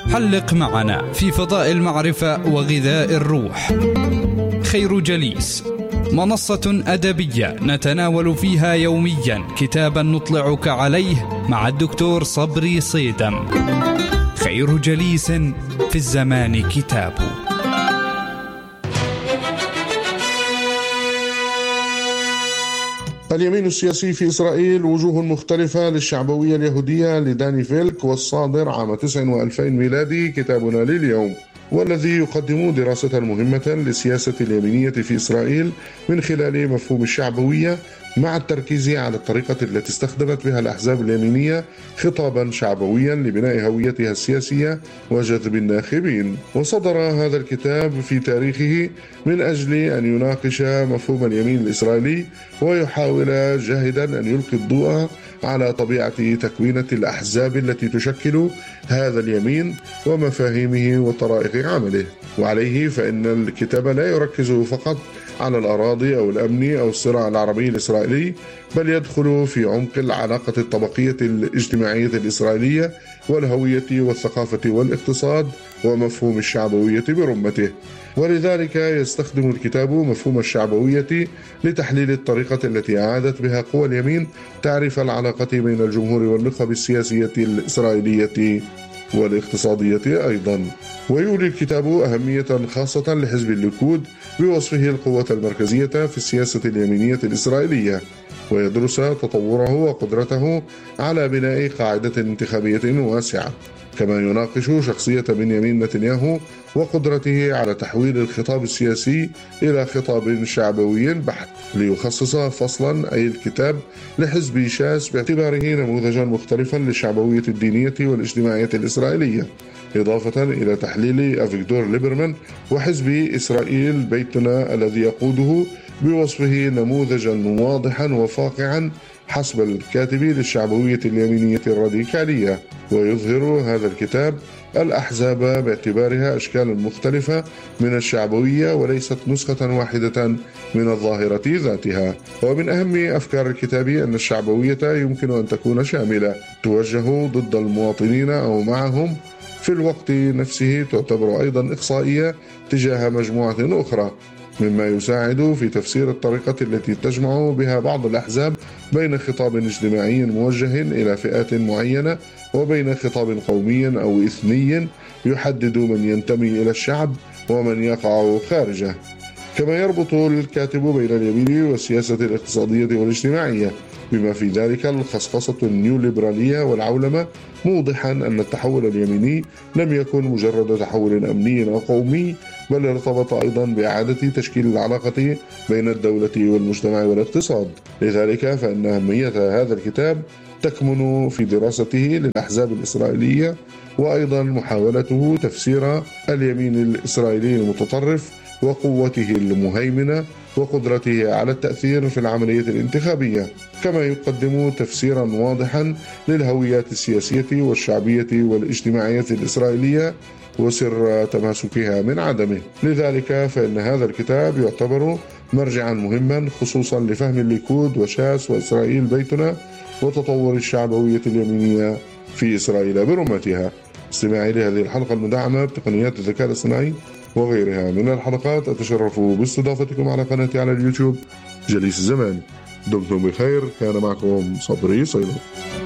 حلق معنا في فضاء المعرفة وغذاء الروح. خير جليس، منصة أدبية نتناول فيها يوميا كتابا نطلعك عليه مع الدكتور صبري صيدم. خير جليس في الزمان كتاب. اليمين السياسي في إسرائيل، وجوه مختلفة للشعبوية اليهودية لداني فيلك، والصادر عام 2000 ميلادي كتابنا لليوم، والذي يقدم دراسة مهمة للسياسة اليمينية في إسرائيل من خلال مفهوم الشعبوية، مع التركيز على الطريقة التي استخدمت بها الأحزاب اليمينية خطابا شعبويا لبناء هويتها السياسية وجذب الناخبين. وصدر هذا الكتاب في تاريخه من أجل أن يناقش مفهوم اليمين الإسرائيلي ويحاول جاهدا أن يلقي الضوء على طبيعة تكوينة الأحزاب التي تشكل هذا اليمين ومفاهيمه وطرائق عمله. وعليه فإن الكتاب لا يركز فقط على الأراضي أو الأمن أو الصراع العربي الإسرائيلي، بل يدخل في عمق العلاقة الطبقية الاجتماعية الإسرائيلية والهوية والثقافة والاقتصاد ومفهوم الشعبوية برمته. ولذلك يستخدم الكتاب مفهوم الشعبوية لتحليل الطريقة التي أعادت بها قوى اليمين تعريف العلاقة بين الجمهور والنخب السياسية الإسرائيلية والاقتصادية أيضا. ويولي الكتاب أهمية خاصة لحزب الليكود بوصفه القوة المركزية في السياسة اليمينية الإسرائيلية، ويدرس تطوره وقدرته على بناء قاعدة انتخابية واسعة، كما يناقش شخصية بنيامين نتنياهو وقدرته على تحويل الخطاب السياسي إلى خطاب شعبوي بحت. ليخصص فصلا أي الكتاب لحزب شاس باعتباره نموذجا مختلفا للشعبوية الدينية والاجتماعية الإسرائيلية، إضافة إلى تحليل أفيغدور ليبرمان وحزب إسرائيل بيتنا الذي يقوده بوصفه نموذجا واضحا وفاقعا حسب الكاتب للشعبوية اليمينية الراديكالية. ويظهر هذا الكتاب الأحزاب باعتبارها أشكال مختلفة من الشعبوية وليست نسخة واحدة من الظاهرة ذاتها. ومن أهم أفكار الكتاب أن الشعبوية يمكن أن تكون شاملة، توجه ضد المواطنين أو معهم، في الوقت نفسه تعتبر أيضا إقصائية تجاه مجموعة أخرى، مما يساعد في تفسير الطريقة التي تجمع بها بعض الأحزاب بين خطاب اجتماعي موجه إلى فئات معينة وبين خطاب قومي أو إثني يحدد من ينتمي إلى الشعب ومن يقع خارجه. كما يربط الكاتب بين اليمين والسياسة الاقتصادية والاجتماعية، بما في ذلك الخصخصة النيوليبرالية والعولمة، موضحا أن التحول اليميني لم يكن مجرد تحول أمني أو قومي، بل ارتبط أيضا بإعادة تشكيل العلاقة بين الدولة والمجتمع والاقتصاد. لذلك فإن أهمية هذا الكتاب تكمن في دراسته للأحزاب الإسرائيلية، وأيضا محاولته تفسير اليمين الإسرائيلي المتطرف وقوته المهيمنة وقدرته على التأثير في العملية الانتخابية، كما يقدم تفسيرا واضحا للهويات السياسية والشعبية والاجتماعية الإسرائيلية وسر تماسكها من عدمه. لذلك فإن هذا الكتاب يعتبر مرجعا مهما خصوصا لفهم الليكود وشاس وإسرائيل بيتنا وتطور الشعبوية اليمينية في إسرائيل برمتها. استماعي لهذه الحلقة المدعمة بتقنيات الذكاء الاصطناعي وغيرها من الحلقات، أتشرف باستضافتكم على قناتي على اليوتيوب جليس الزمان. دمتم بخير، كان معكم صبري صيدم.